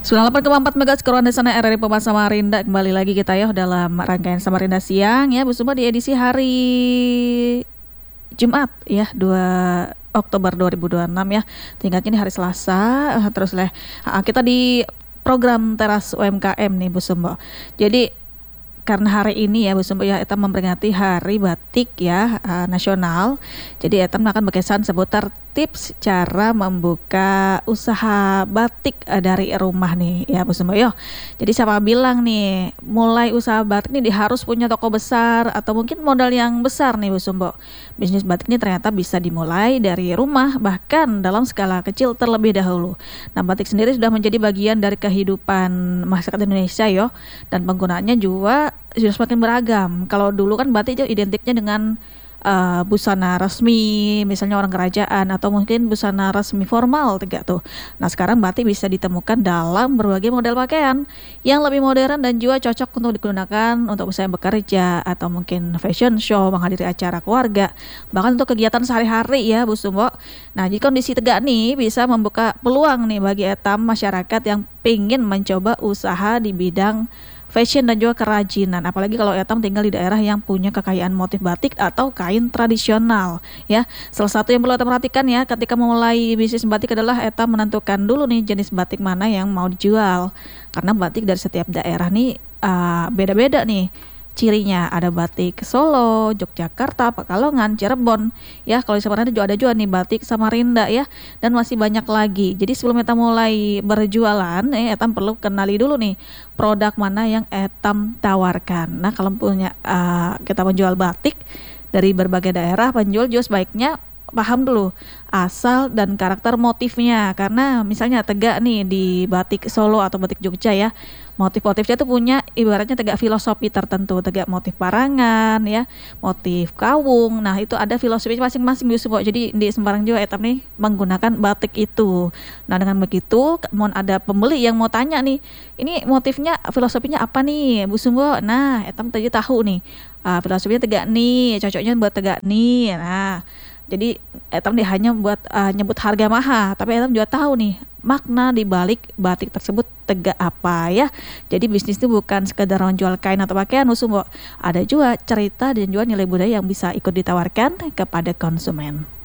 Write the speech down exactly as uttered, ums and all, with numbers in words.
sembilan puluh delapan koma empat megahertz Keruan Desana R R I Pemat Samarinda. Kembali lagi kita ya dalam rangkaian Samarinda Siang ya Bu Sumba di edisi hari Jumat ya dua Oktober dua ribu dua puluh enam ya. Tingkatnya di hari Selasa. eh, Terus leh ah, kita di program Teras U M K M nih Bu Sumba. Jadi karena hari ini ya Bu Sumba ya eta memperingati Hari Batik ya uh, nasional. Jadi eta akan berkesan seputar tips cara membuka usaha batik uh, dari rumah nih ya Bu Sumba yo. Jadi siapa bilang nih mulai usaha batik nih di harus punya toko besar atau mungkin modal yang besar nih Bu Sumba. Bisnis batik ini ternyata bisa dimulai dari rumah bahkan dalam skala kecil terlebih dahulu. Nah, batik sendiri sudah menjadi bagian dari kehidupan masyarakat Indonesia yo dan penggunaannya juga sudah semakin beragam. Kalau dulu kan batik itu identiknya dengan uh, busana resmi, misalnya orang kerajaan atau mungkin busana resmi formal tiga tuh. Nah, sekarang batik bisa ditemukan dalam berbagai model pakaian yang lebih modern dan juga cocok untuk digunakan untuk usaha bekerja atau mungkin fashion show, menghadiri acara keluarga, bahkan untuk kegiatan sehari-hari ya Bu Sumbo. Nah, jadi kondisi tegak nih bisa membuka peluang nih bagi etam masyarakat yang ingin mencoba usaha di bidang fashion dan juga kerajinan, apalagi kalau etam tinggal di daerah yang punya kekayaan motif batik atau kain tradisional ya. Salah satu yang perlu etam perhatikan ya ketika memulai bisnis batik adalah etam menentukan dulu nih jenis batik mana yang mau dijual, karena batik dari setiap daerah nih uh, beda-beda nih cirinya. Ada batik Solo, Yogyakarta, Pekalongan, Cirebon ya. Kalau di Samarinda juga ada juga nih batik Samarinda ya, dan masih banyak lagi. Jadi sebelum etam mulai berjualan eh etam perlu kenali dulu nih produk mana yang etam tawarkan. Nah, kalau punya uh, kita menjual batik dari berbagai daerah, penjual juga sebaiknya paham dulu asal dan karakter motifnya, karena misalnya tegak nih di batik Solo atau batik Jogja ya, motif-motifnya tuh punya ibaratnya tegak filosofi tertentu, tegak motif parangan ya, motif kawung. Nah, itu ada filosofi masing-masing Yusuf. Jadi di sembarang juga etam nih menggunakan batik itu. Nah, dengan begitu mau ada pembeli yang mau tanya nih, ini motifnya filosofinya apa nih Bu Sumbo? Nah, etam tadi tahu nih uh, filosofinya tegak nih, cocoknya buat tegak nih. Nah, jadi etam dia hanya buat uh, nyebut harga mahal, tapi etam juga tahu nih makna di balik batik tersebut tegak apa ya. Jadi bisnis itu bukan sekedar menjual kain atau pakaian Sumbo, ada juga cerita dan juga nilai budaya yang bisa ikut ditawarkan kepada konsumen.